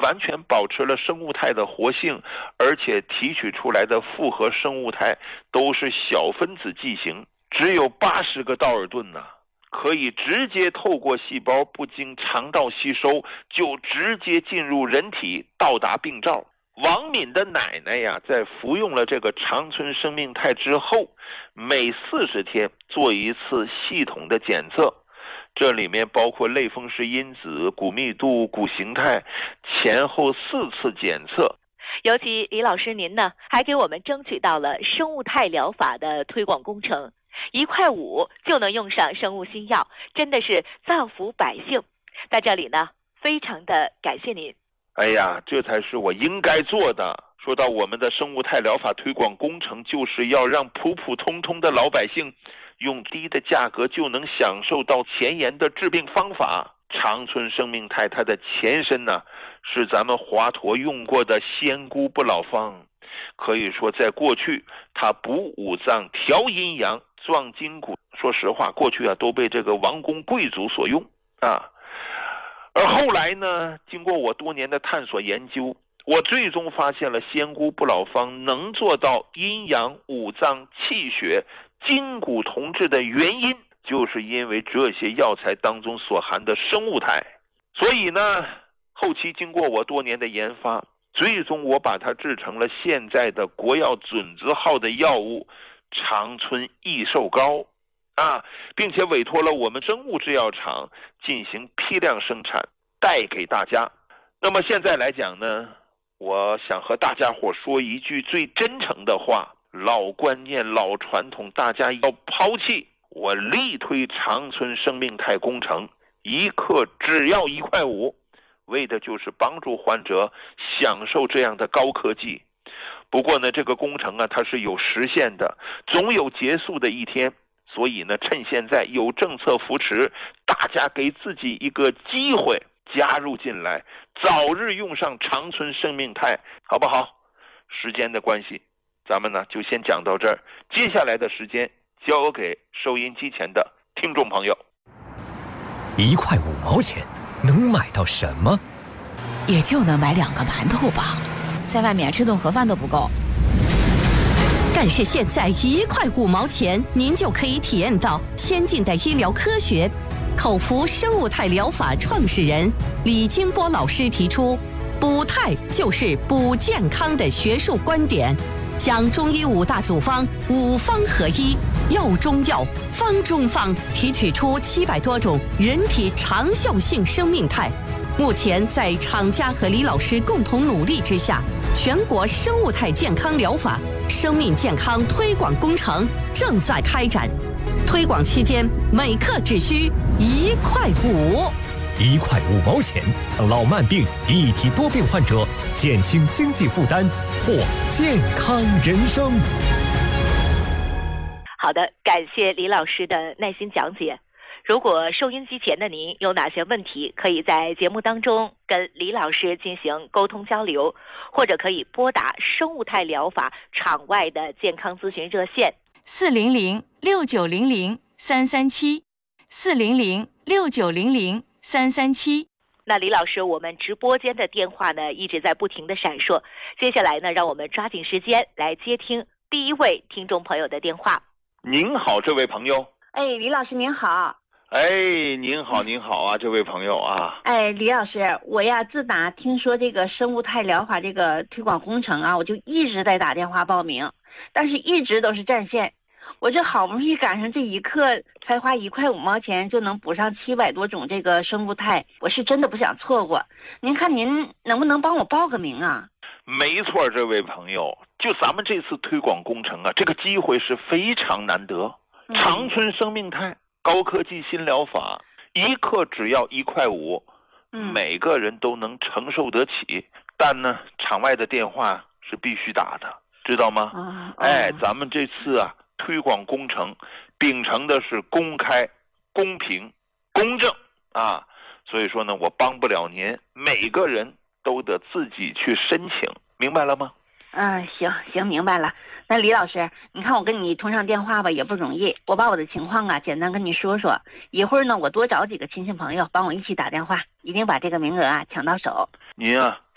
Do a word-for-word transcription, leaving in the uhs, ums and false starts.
完全保持了生物态的活性，而且提取出来的复合生物态都是小分子剂型，只有八十个道尔顿呢、啊，可以直接透过细胞不经肠道吸收，就直接进入人体，到达病灶。王敏的奶奶呀，在服用了这个长春生命肽之后，每四十天做一次系统的检测，这里面包括类风湿因子、骨密度、骨形态，前后四次检测。 尤其李老师您呢，还给我们争取到了生物肽疗法的推广工程，一块五就能用上生物新药，真的是造福百姓。在这里呢，非常的感谢您。 哎呀，这才是我应该做的。说到我们的生物肽疗法推广工程，就是要让普普通通的老百姓用低的价格就能享受到前沿的治病方法。长春生命肽它的前身呢，是咱们华佗用过的仙姑不老方。可以说在过去它补五脏、调阴阳、壮筋骨，说实话过去啊都被这个王公贵族所用啊。而后来呢，经过我多年的探索研究，我最终发现了仙姑不老方能做到阴阳、五脏、气血、筋骨同治的原因，就是因为这些药材当中所含的生物肽。所以呢，后期经过我多年的研发，最终我把它制成了现在的国药准字号的药物长春益寿膏啊，并且委托了我们生物制药厂进行批量生产，带给大家。那么现在来讲呢，我想和大家伙说一句最真诚的话，老观念、老传统大家要抛弃。我力推长春生命肽工程，一克只要一块五，为的就是帮助患者享受这样的高科技。不过呢，这个工程啊，它是有时限的，总有结束的一天。所以呢，趁现在有政策扶持，大家给自己一个机会加入进来，早日用上长春生命肽，好不好？时间的关系，咱们呢就先讲到这儿，接下来的时间交给收音机前的听众朋友。 一块五毛钱能买到什么？ 也就能买两个馒头吧，在外面吃顿盒饭都不够。 但是现在一块五毛钱，您就可以体验到先进的医疗科学。口服生物肽疗法创始人李金波老师提出，补肽就是补健康的学术观点，将中医五大组方五方合一，药中药，方中方，提取出七百多种人体长效性生命肽。目前在厂家和李老师共同努力之下，全国生物肽健康疗法生命健康推广工程正在开展。推广期间，每克只需一块五， 一块五毛钱，让老慢病、一体多病患者减轻经济负担，获健康人生。 好的，感谢李老师的耐心讲解。如果收音机前的您有哪些问题，可以在节目当中跟李老师进行沟通交流，或者可以拨打生物肽疗法场外的健康咨询热线四零零六九零零三三七四零零六九零零三三七。 那李老师，我们直播间的电话呢一直在不停的闪烁，接下来呢，让我们抓紧时间来接听第一位听众朋友的电话。 您好，这位朋友。 哎，李老师您好。 哎，您好，您好啊，这位朋友啊。 哎，李老师，我呀自打听说这个生物肽疗法这个推广工程啊，我就一直在打电话报名，但是一直都是占线。我这好不容易赶上这一刻，才花一块五毛钱就能补上七百多种这个生物肽，我是真的不想错过。您看您能不能帮我报个名啊？ 没错，这位朋友，就咱们这次推广工程啊，这个机会是非常难得。 嗯、 长春生命肽高科技新疗法，一克只要一块五， 嗯， 每个人都能承受得起。但呢，场外的电话是必须打的，知道吗？ 啊、 哎，咱们这次啊推广工程秉承的是公开、公平、公正啊，所以说呢，我帮不了您，每个人都得自己去申请，明白了吗？ 嗯，行行，明白了。那李老师，你看我跟你通上电话吧，也不容易。我把我的情况啊，简单跟你说说。一会儿呢，我多找几个亲戚朋友帮我一起打电话，一定把这个名额啊抢到手。 您啊，